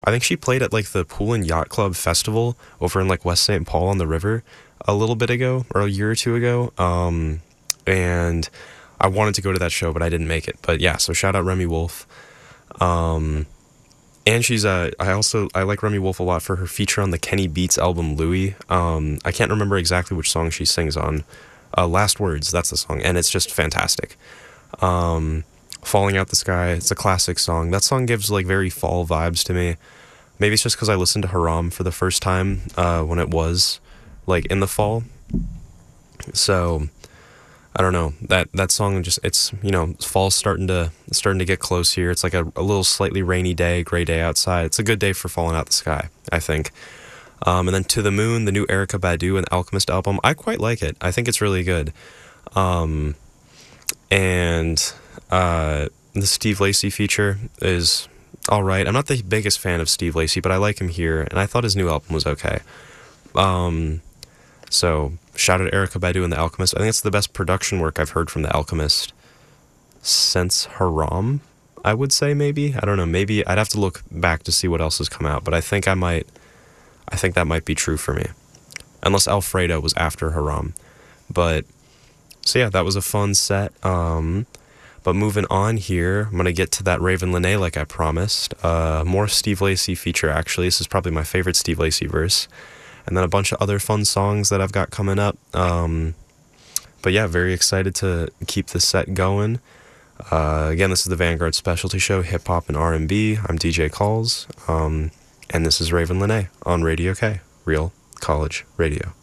I think she played at like the Pool and Yacht Club Festival over in like West St. Paul on the river a little bit ago, or a year or two ago. And I wanted to go to that show, but I didn't make it. But yeah, so shout out Remy Wolf. Um, and I like Remy Wolf a lot for her feature on the Kenny Beats album Louie. I can't remember exactly which song she sings on. Last Words, that's the song, and it's just fantastic. Um, Falling Out the Sky, it's a classic song. That song gives like very fall vibes to me. Maybe it's just because I listened to Haram for the first time when it was like in the fall. So I don't know, that song just, it's, fall's starting to get close here. It's like a little slightly rainy day, gray day outside. It's a good day for Falling Out the Sky, I think. And then To the Moon, the new Erica Badu and Alchemist album, I quite like it. I think it's really good. Um, and the Steve Lacy feature is all right. I'm not the biggest fan of Steve Lacy, but I like him here, and I thought his new album was okay. Um, so shout out Erica Badu and The Alchemist. I think it's the best production work I've heard from The Alchemist since Haram, I would say. Maybe, I don't know, maybe I'd have to look back to see what else has come out, but I think that might be true for me, unless Alfredo was after Haram. But so yeah, that was a fun set. But moving on here, I'm gonna get to that Raven Lene like I promised. More Steve Lacy feature, actually. This is probably my favorite Steve Lacy verse. And then a bunch of other fun songs that I've got coming up. But yeah, very excited to keep this set going. Again, this is the Vanguard Specialty Show, Hip Hop and R&B. I'm DJ Calls. And this is Raven Lene on Radio K, Real College Radio.